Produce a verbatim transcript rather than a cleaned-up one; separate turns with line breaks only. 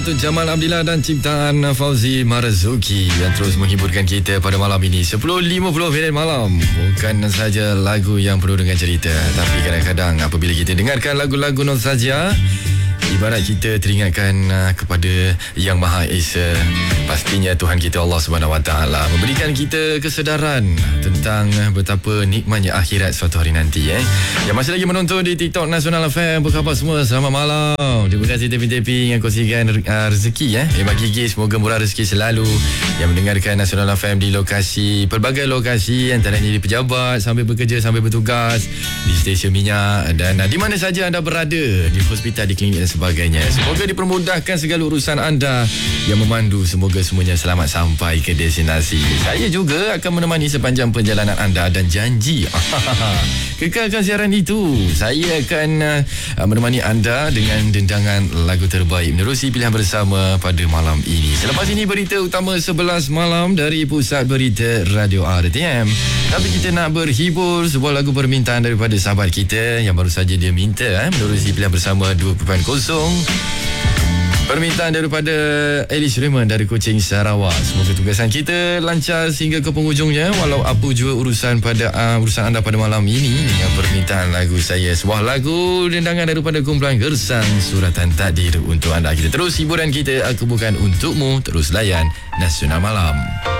Untuk Jamal Abdillah dan ciptaan Fauzi Marzuki yang terus menghiburkan kita pada malam ini sepuluh lima puluh minit malam. Bukan saja lagu yang penuh dengan cerita, tapi kadang-kadang apabila kita dengarkan lagu-lagu nostalgia, ibarat kita teringatkan uh, kepada Yang Maha Esa. Pastinya Tuhan kita Allah Subhanahu Wa Taala memberikan kita kesedaran tentang betapa nikmatnya akhirat suatu hari nanti. Eh, yang masih lagi menonton di TikTok Nasional F M, apa khabar semua? Selamat malam. Terima kasih tapping-tapping yang kongsikan uh, rezeki. Eh, Terima gigi, semoga murah rezeki selalu. Yang mendengarkan Nasional F M di lokasi, pelbagai lokasi, antaranya di pejabat, sambil bekerja, sambil bertugas, di stesen minyak dan uh, di mana saja anda berada, di hospital, di klinik dan sebagainya. Semoga dipermudahkan segala urusan anda yang memandu. Semoga semuanya selamat sampai ke destinasi. Saya juga akan menemani sepanjang perjalanan anda dan janji kekalkan siaran itu, saya akan uh, menemani anda dengan dendangan lagu terbaik menerusi pilihan bersama pada malam ini. Selepas ini berita utama sebelas malam dari Pusat Berita Radio R T M. Tapi kita nak berhibur sebuah lagu permintaan daripada sahabat kita yang baru saja dia minta eh, menerusi pilihan bersama dua titik kosong. Permintaan daripada Elish Raymond dari Kuching, Sarawak. Semoga tugasan kita lancar sehingga ke penghujungnya, walau apa jua urusan pada uh, urusan anda pada malam ini dengan permintaan lagu saya. Sebuah lagu dendangan daripada kumpulan Gersang Suratan Takdir untuk anda. Kita terus hiburan kita, aku bukan untukmu. Terus layan Nasional Malam.